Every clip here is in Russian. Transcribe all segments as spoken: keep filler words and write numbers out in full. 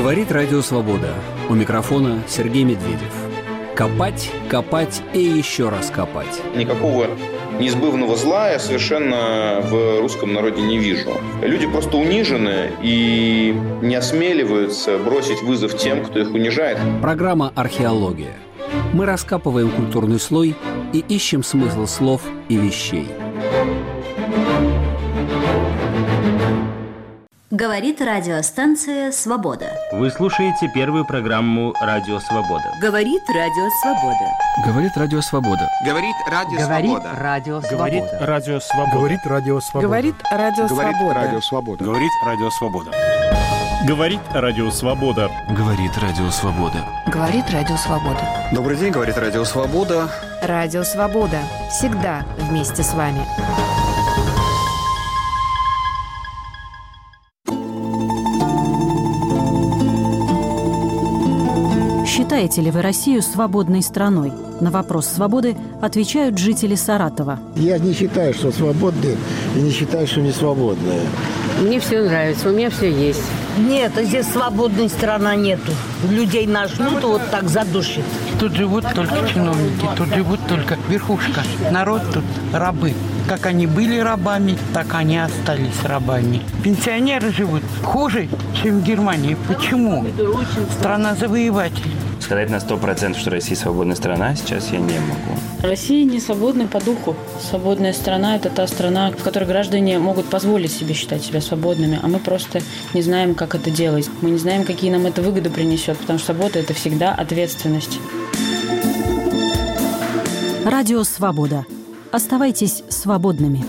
Говорит Радио Свобода. У микрофона Сергей Медведев. Копать, копать и еще раз копать. Никакого неизбывного зла я совершенно в русском народе не вижу. Люди просто унижены и не осмеливаются бросить вызов тем, кто их унижает. Программа «Археология». Мы раскапываем культурный слой и ищем смысл слов и вещей. Говорит радиостанция «Свобода». Вы слушаете первую программу «Радио Свобода». Говорит Радио Свобода. Говорит Радио Свобода. Говорит Радио Свобода. Говорит Радио Свобода. Говорит Радио Свобода. Говорит Радио Свобода. Говорит Радио Свобода. Говорит Радио Свобода. Говорит Радио Свобода. Говорит Радио Свобода. Добрый день, говорит Радио Свобода. Радио Свобода. Всегда вместе с вами. Считаете ли вы Россию свободной страной? На вопрос свободы отвечают жители Саратова. Я не считаю, что свободные, и не считаю, что не свободные. Мне все нравится, у меня все есть. Нет, здесь свободной страны нету. Людей нажмут, вот так задушит. Тут живут только чиновники, тут живут только верхушка. Народ тут рабы. Как они были рабами, так они остались рабами. Пенсионеры живут хуже, чем в Германии. Почему? Страна завоевателей. Сказать на сто процентов, что Россия свободная страна, сейчас я не могу. Россия не свободна по духу. Свободная страна – это та страна, в которой граждане могут позволить себе считать себя свободными, а мы просто не знаем, как это делать. Мы не знаем, какие нам это выгоды принесет, потому что свобода – это всегда ответственность. Радио Свобода. Оставайтесь свободными.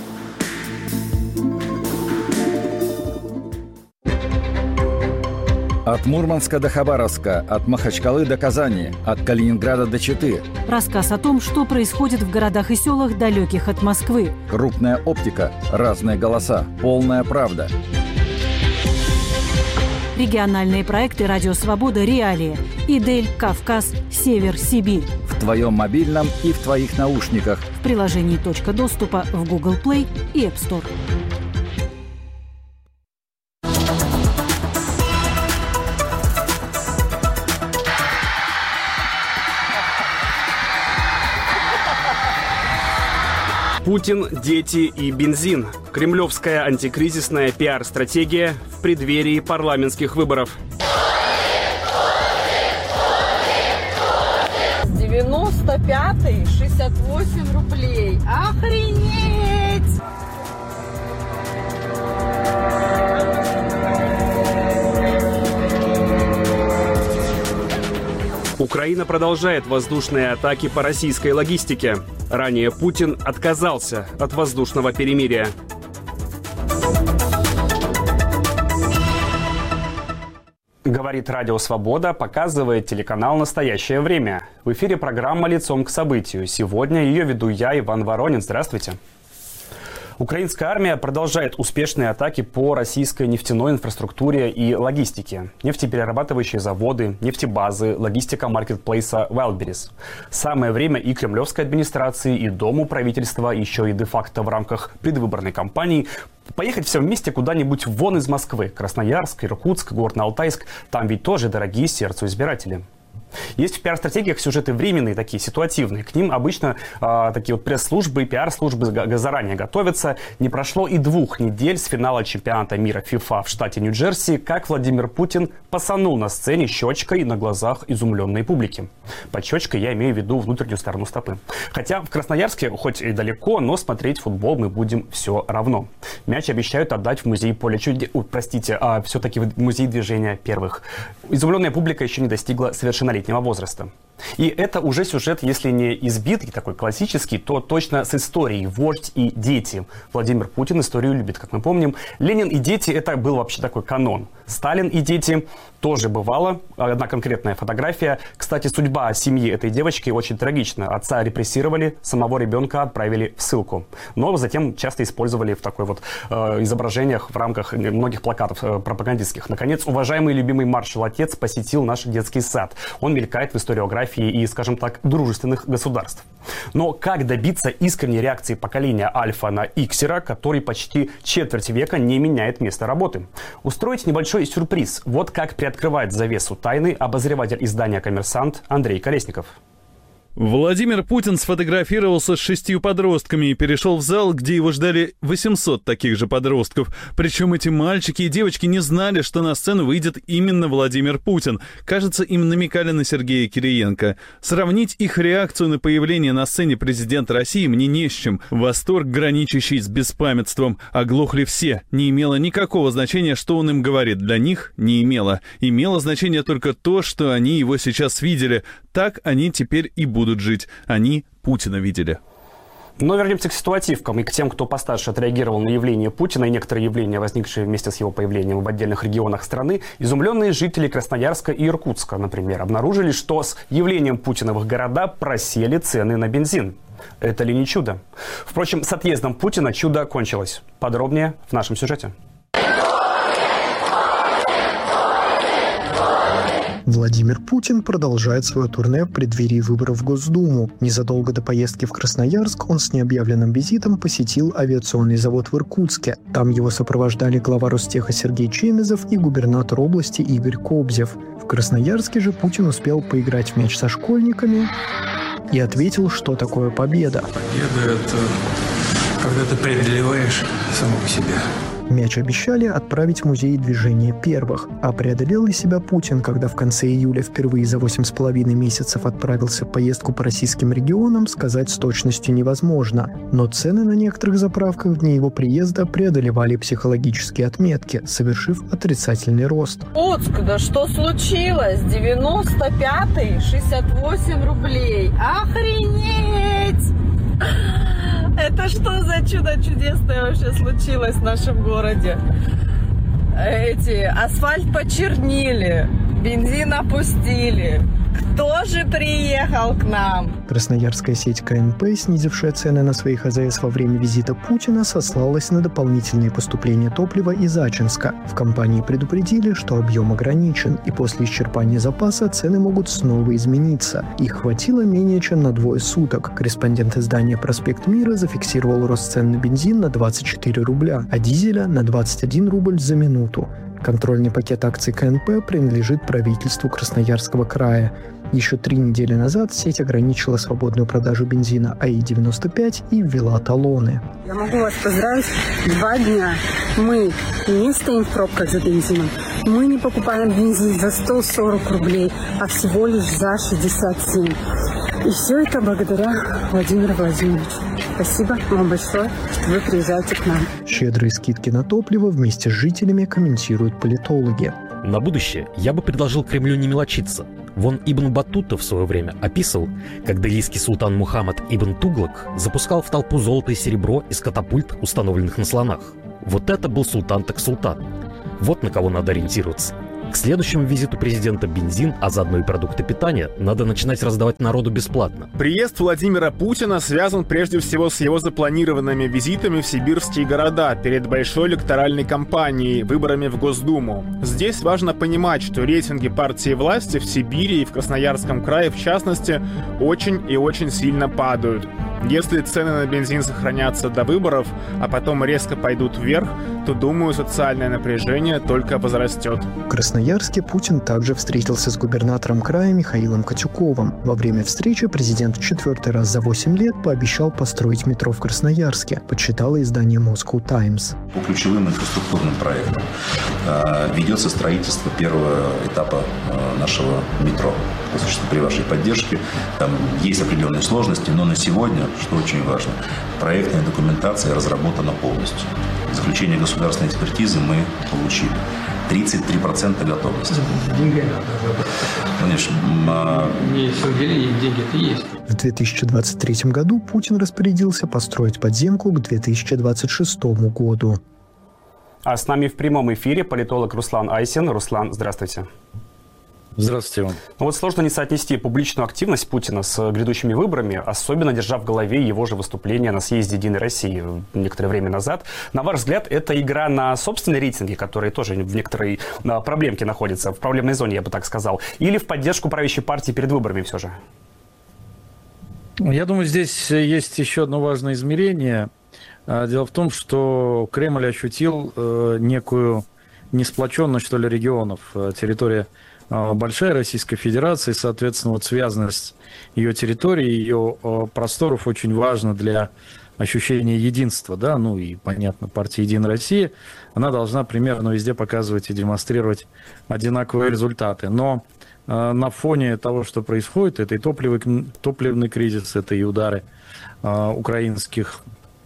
От Мурманска до Хабаровска, от Махачкалы до Казани, от Калининграда до Читы. Рассказ о том, что происходит в городах и селах, далеких от Москвы. Крупная оптика, разные голоса, полная правда. Региональные проекты «Радио Свобода», «Реалии», «Идель», «Кавказ», «Север», «Сибирь». В твоем мобильном и в твоих наушниках. В приложении «Точка доступа» в Google Play и App Store. Путин, дети и бензин. Кремлевская антикризисная пиар-стратегия в преддверии парламентских выборов. девяносто пятый, шестьдесят восемь рублей. Охренеть! Украина продолжает воздушные атаки по российской логистике. Ранее Путин отказался от воздушного перемирия. Говорит Радио Свобода, показывает телеканал «Настоящее время». В эфире программа «Лицом к событию». Сегодня ее веду я, Иван Воронин. Здравствуйте. Украинская армия продолжает успешные атаки по российской нефтяной инфраструктуре и логистике. Нефтеперерабатывающие заводы, нефтебазы, логистика маркетплейса Wildberries. Самое время и кремлевской администрации, и Дому правительства, еще и де-факто в рамках предвыборной кампании поехать все вместе куда-нибудь вон из Москвы. Красноярск, Иркутск, Горно-Алтайск. Там ведь тоже дорогие сердцу избиратели. Есть в пиар-стратегиях сюжеты временные, такие ситуативные. К ним обычно э, такие вот пресс-службы, пиар-службы заранее готовятся. Не прошло и двух недель с финала чемпионата мира FIFA в штате Нью-Джерси, как Владимир Путин пасанул на сцене щечкой на глазах изумленной публики. Под щечкой я имею в виду внутреннюю сторону стопы. Хотя в Красноярске, хоть и далеко, но смотреть футбол мы будем все равно. Мяч обещают отдать в музей поля чудес, простите, а все-таки в музей движения первых. Изумленная публика еще не достигла совершеннолетия возраста. И это уже сюжет, если не избитый, такой классический, то точно с историей «Вождь и дети». Владимир Путин историю любит, как мы помним. Ленин и дети – это был вообще такой канон. Сталин и дети тоже бывало. Одна конкретная фотография. Кстати, судьба семьи этой девочки очень трагична. Отца репрессировали, самого ребенка отправили в ссылку. Но затем часто использовали в такой вот э, изображениях в рамках многих плакатов э, пропагандистских. Наконец, уважаемый любимый маршал-отец посетил наш детский сад. Он мелькает в историографии демографии и, скажем так, дружественных государств. Но как добиться искренней реакции поколения Альфа на Иксера, который почти четверть века не меняет место работы? Устроить небольшой сюрприз. Вот как приоткрывает завесу тайны обозреватель издания «Коммерсант» Андрей Колесников. Владимир Путин сфотографировался с шестью подростками и перешел в зал, где его ждали восемьсот таких же подростков. Причем эти мальчики и девочки не знали, что на сцену выйдет именно Владимир Путин. Кажется, им намекали на Сергея Кириенко. Сравнить их реакцию на появление на сцене президента России мне не с чем. Восторг, граничащий с беспамятством. Оглохли все. Не имело никакого значения, что он им говорит. Для них не имело. Имело значение только то, что они его сейчас видели. Так они теперь и будут. будут жить. Они Путина видели. Но вернемся к ситуативкам и к тем, кто постарше отреагировал на явление Путина и некоторые явления, возникшие вместе с его появлением в отдельных регионах страны. Изумленные жители Красноярска и Иркутска, например, обнаружили, что с явлением Путина в их города просели цены на бензин. Это ли не чудо? Впрочем, с отъездом Путина чудо кончилось. Подробнее в нашем сюжете. Владимир Путин продолжает свое турне в преддверии выборов в Госдуму. Незадолго до поездки в Красноярск он с необъявленным визитом посетил авиационный завод в Иркутске. Там его сопровождали глава Ростеха Сергей Чемезов и губернатор области Игорь Кобзев. В Красноярске же Путин успел поиграть в мяч со школьниками и ответил, что такое победа. Победа – это когда ты преодолеваешь самого себя. Мяч обещали отправить в музей движения первых. А преодолел ли себя Путин, когда в конце июля впервые за восемь с половиной месяцев отправился в поездку по российским регионам, сказать с точностью невозможно. Но цены на некоторых заправках в дни его приезда преодолевали психологические отметки, совершив отрицательный рост. Луцк, да что случилось? девяносто пятый, шестьдесят восемь рублей. Охренеть! Это что за чудо чудесное вообще случилось в нашем городе? Эти асфальт почернили, бензин опустили. Кто же приехал к нам? Красноярская сеть ка эн пэ, снизившая цены на своих а зэ эс во время визита Путина, сослалась на дополнительные поступления топлива из Ачинска. В компании предупредили, что объем ограничен, и после исчерпания запаса цены могут снова измениться. Их хватило менее чем на двое суток. Корреспондент издания «Проспект Мира» зафиксировал рост цен на бензин на двадцать четыре рубля, а дизеля на двадцать один рубль за минуту. Контрольный пакет акций ка эн пэ принадлежит правительству Красноярского края. Еще три недели назад сеть ограничила свободную продажу бензина а и девяносто пять и ввела талоны. Я могу вас поздравить. Два дня мы не стоим в пробках за бензином. Мы не покупаем бензин за сто сорок рублей, а всего лишь за шестьдесят семь. И все это благодаря Владимиру Владимировичу. Спасибо вам большое, что вы приезжаете к нам. Щедрые скидки на топливо вместе с жителями комментируют политологи. На будущее я бы предложил Кремлю не мелочиться. Вон Ибн Баттута в свое время описывал, как делийский султан Мухаммад Ибн Туглак запускал в толпу золото и серебро из катапульт, установленных на слонах. Вот это был султан так султан. Вот на кого надо ориентироваться. К следующему визиту президента бензин, а заодно и продукты питания, надо начинать раздавать народу бесплатно. Приезд Владимира Путина связан прежде всего с его запланированными визитами в сибирские города перед большой электоральной кампанией, выборами в Госдуму. Здесь важно понимать, что рейтинги партии власти в Сибири и в Красноярском крае, в частности, очень и очень сильно падают. Если цены на бензин сохранятся до выборов, а потом резко пойдут вверх, то, думаю, социальное напряжение только возрастет. В Красноярске Путин также встретился с губернатором края Михаилом Катюковым. Во время встречи президент в четвертый раз за восемь лет пообещал построить метро в Красноярске, подсчитало издание Moscow Times. По ключевым инфраструктурным проектам э, ведется строительство первого этапа э, нашего метро. При вашей поддержке там есть определенные сложности, но на сегодня, что очень важно, проектная документация разработана полностью. Заключение государственной экспертизы мы получили. тридцать три процента готовности. Деньги надо. Конечно. А... Не все уделили, деньги-то есть. В две тысячи двадцать третьем году Путин распорядился построить подземку к две тысячи двадцать шестому году. А с нами в прямом эфире политолог Руслан Айсин. Руслан, здравствуйте. Здравствуйте вам. Ну вот сложно не соотнести публичную активность Путина с грядущими выборами, особенно держа в голове его же выступление на съезде «Единой России» некоторое время назад. На ваш взгляд, это игра на собственные рейтинги, которые тоже в некоторой проблемке находятся, в проблемной зоне, я бы так сказал, или в поддержку правящей партии перед выборами все же? Я думаю, здесь есть еще одно важное измерение. Дело в том, что Кремль ощутил некую несплоченность, что ли, регионов. Территория большая Российской Федерации, соответственно, вот связанность ее территории, ее просторов очень важна для ощущения единства, да, ну и, понятно, партия «Единая Россия», она должна примерно везде показывать и демонстрировать одинаковые результаты. Но на фоне того, что происходит, это и топливный, топливный кризис, это и удары украинских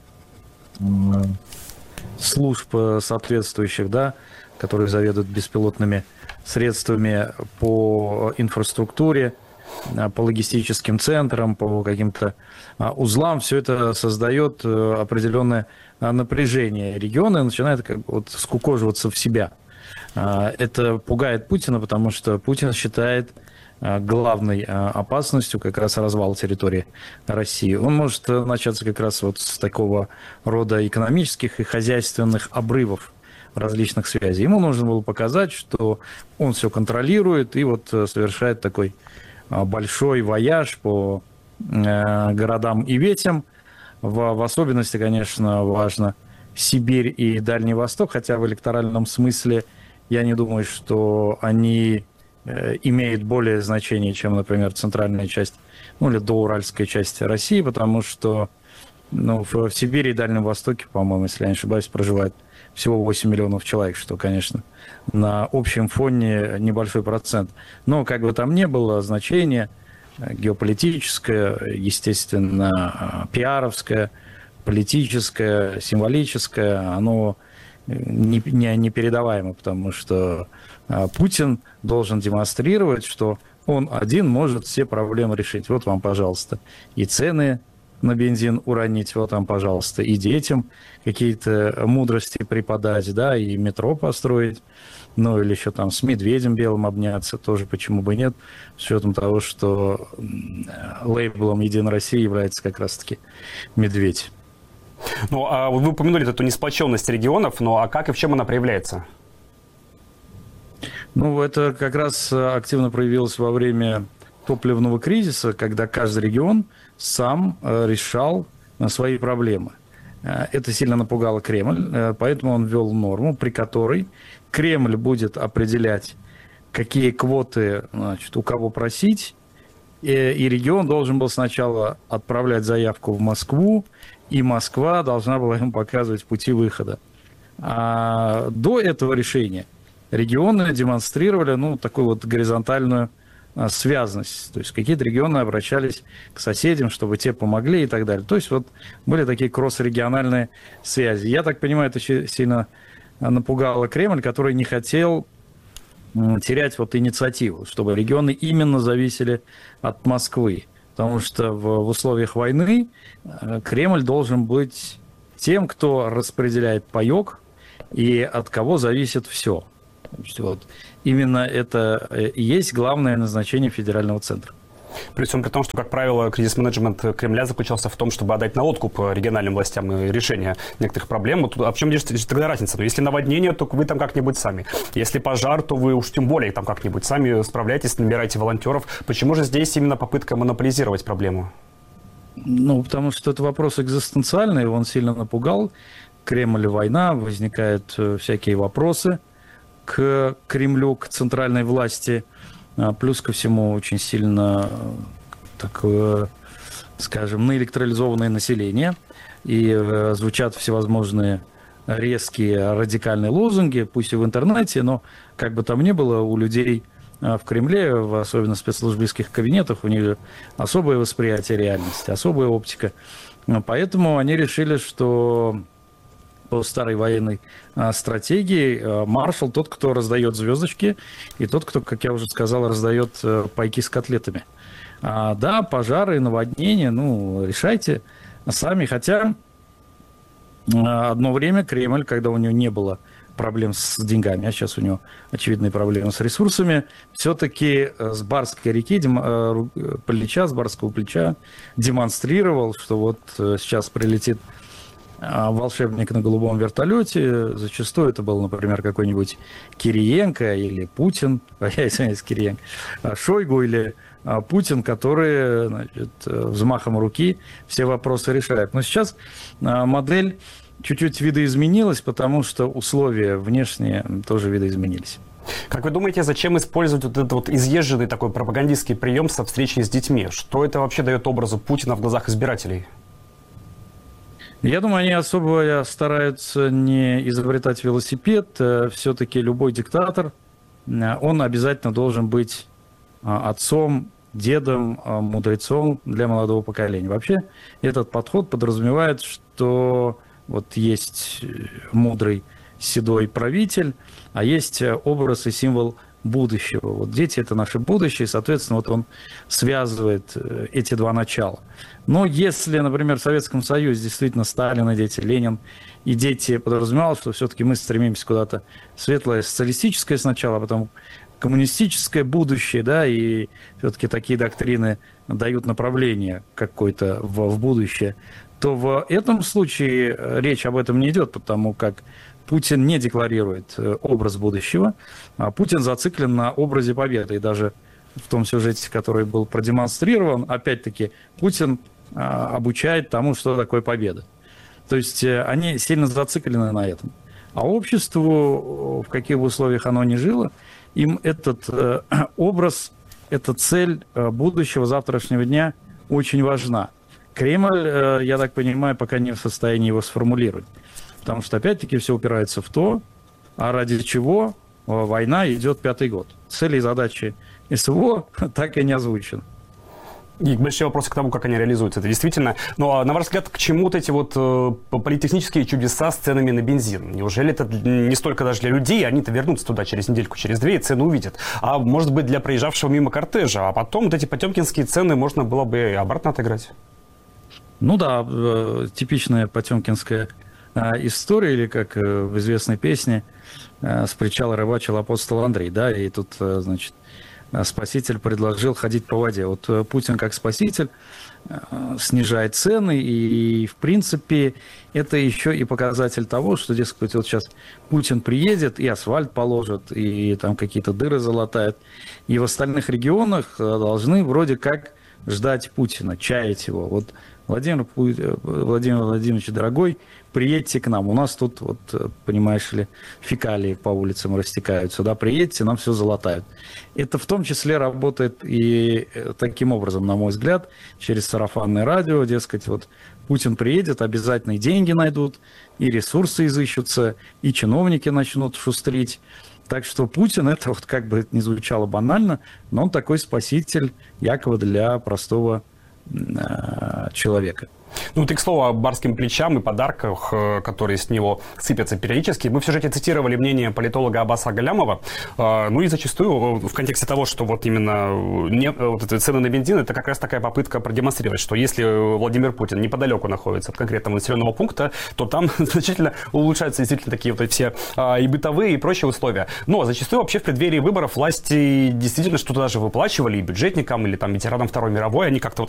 служб соответствующих, да, которые заведуют беспилотными средствами по инфраструктуре, по логистическим центрам, по каким-то узлам. Все это создает определенное напряжение. Регионы начинают как бы вот скукоживаться в себя. Это пугает Путина, потому что Путин считает главной опасностью как раз развал территории России. Он может начаться как раз вот с такого рода экономических и хозяйственных обрывов различных связей. Ему нужно было показать, что он все контролирует и вот совершает такой большой вояж по городам и ветям. В, в особенности, конечно, важно Сибирь и Дальний Восток, хотя в электоральном смысле я не думаю, что они имеют более значение, чем, например, центральная часть, ну или доуральская часть России, потому что ну, в, в Сибири и Дальнем Востоке, по-моему, если я не ошибаюсь, проживает всего восемь миллионов человек, что, конечно, на общем фоне небольшой процент. Но, как бы там ни было, значение геополитическое, естественно, пиаровское, политическое, символическое, оно непередаваемо, потому что Путин должен демонстрировать, что он один может все проблемы решить. Вот вам, пожалуйста, и цены на бензин уронить, вот там, пожалуйста, и детям какие-то мудрости преподать, да, и метро построить, ну, или еще там с медведем белым обняться, тоже почему бы нет, с учетом того, что лейблом «Единая Россия» является как раз-таки медведь. Ну, а вы упомянули эту несплоченность регионов, ну, а как и в чем она проявляется? Ну, это как раз активно проявилось во время топливного кризиса, когда каждый регион сам решал свои проблемы. Это сильно напугало Кремль, поэтому он ввел норму, при которой Кремль будет определять, какие квоты, значит, у кого просить, и, и регион должен был сначала отправлять заявку в Москву, и Москва должна была ему показывать пути выхода. А до этого решения регионы демонстрировали, ну, такую вот горизонтальную связность. То есть какие-то регионы обращались к соседям, чтобы те помогли и так далее. То есть вот были такие кросс-региональные связи. Я так понимаю, это сильно напугало Кремль, который не хотел терять вот инициативу, чтобы регионы именно зависели от Москвы. Потому что в, в условиях войны Кремль должен быть тем, кто распределяет паёк и от кого зависит все. Вот. Именно это и есть главное назначение федерального центра. При всем при том, что, как правило, кризис-менеджмент Кремля заключался в том, чтобы отдать на откуп региональным властям решение некоторых проблем. Вот, а в чем здесь тогда разница? Ну, если наводнение, то вы там как-нибудь сами. Если пожар, то вы уж тем более там как-нибудь сами справляетесь, набираете волонтеров. Почему же здесь именно попытка монополизировать проблему? Ну, потому что это вопрос экзистенциальный, он сильно напугал. Кремль, война, возникают всякие вопросы к Кремлю, к центральной власти. Плюс ко всему очень сильно такое, скажем, наэлектролизованное население. И звучат всевозможные резкие радикальные лозунги, пусть и в интернете, но как бы там ни было, у людей в Кремле, особенно в спецслужбистских кабинетах, у них особое восприятие реальности, особая оптика. Поэтому они решили, что по старой военной стратегии маршал тот, кто раздает звездочки, и тот, кто, как я уже сказал, раздает пайки с котлетами. А, да, пожары, наводнения, ну, решайте сами. Хотя одно время Кремль, когда у него не было проблем с деньгами, а сейчас у него очевидные проблемы с ресурсами, все-таки с Барской реки, Палича, с Барского плеча демонстрировал, что вот сейчас прилетит волшебник на голубом вертолете. Зачастую это был, например, какой-нибудь Кириенко или Путин, я извиняюсь, Кириенко, Шойгу или Путин, которые, значит, взмахом руки все вопросы решают. Но сейчас модель чуть-чуть видоизменилась, потому что условия внешние тоже видоизменились. Как вы думаете, зачем использовать вот этот вот изъезженный такой пропагандистский прием со встречей с детьми? Что это вообще дает образу Путина в глазах избирателей? Я думаю, они особо стараются не изобретать велосипед. Все-таки любой диктатор, он обязательно должен быть отцом, дедом, мудрецом для молодого поколения. Вообще этот подход подразумевает, что вот есть мудрый седой правитель, а есть образ и символ будущего. Вот дети – это наше будущее, и, соответственно, вот он связывает эти два начала. Но если, например, в Советском Союзе действительно Сталин и дети, Ленин и дети, подразумевалось, что все-таки мы стремимся куда-то в светлое социалистическое сначала, а потом коммунистическое будущее, да, и все-таки такие доктрины дают направление какое-то в, в будущее, то в этом случае речь об этом не идет, потому как Путин не декларирует образ будущего, а Путин зациклен на образе победы. И даже в том сюжете, который был продемонстрирован, опять-таки, Путин обучает тому, что такое победа. То есть они сильно зациклены на этом. А обществу, в каких бы условиях оно ни жило, им этот образ, эта цель будущего завтрашнего дня очень важна. Кремль, я так понимаю, пока не в состоянии его сформулировать. Потому что, опять-таки, все упирается в то, а ради чего война идет пятый год. Цели и задачи СВО так и не озвучены. И большой вопрос к тому, как они реализуются. Это действительно... Но, на ваш взгляд, к чему вот эти вот э, политехнические чудеса с ценами на бензин? Неужели это не столько даже для людей, они-то вернутся туда через недельку, через две, и цены увидят. А может быть, для проезжавшего мимо кортежа. А потом вот эти потемкинские цены можно было бы и обратно отыграть. Ну да, э, типичная потемкинская э, история, или как э, в известной песне э, «С причала рыбачил апостол Андрей», да, и тут, э, значит, спаситель предложил ходить по воде. Вот Путин как спаситель снижает цены, и, в принципе, это еще и показатель того, что, дескать, вот сейчас Путин приедет, и асфальт положит, и там какие-то дыры залатает, и в остальных регионах должны вроде как ждать Путина, чаять его. Вот Владимир, Владимир Владимирович, дорогой, приедьте к нам. У нас тут, вот, понимаешь ли, фекалии по улицам растекаются. Да, приедьте, нам все залатают. Это в том числе работает и таким образом, на мой взгляд, через сарафанное радио. Дескать, вот Путин приедет, обязательно и деньги найдут, и ресурсы изыщутся, и чиновники начнут шустрить. Так что Путин, это вот как бы это ни звучало банально, но он такой спаситель якобы для простого э, человека. Ну, вот и к слову о барским плечам и подарках, которые с него сыпятся периодически. Мы в сюжете цитировали мнение политолога Аббаса Галямова. Ну и зачастую в контексте того, что вот именно не, вот эти цены на бензин, это как раз такая попытка продемонстрировать, что если Владимир Путин неподалеку находится от конкретного населенного пункта, то там значительно улучшаются действительно такие вот все и бытовые, и прочие условия. Но зачастую вообще в преддверии выборов власти действительно что-то даже выплачивали и бюджетникам, или там ветеранам Второй мировой. Они как-то вот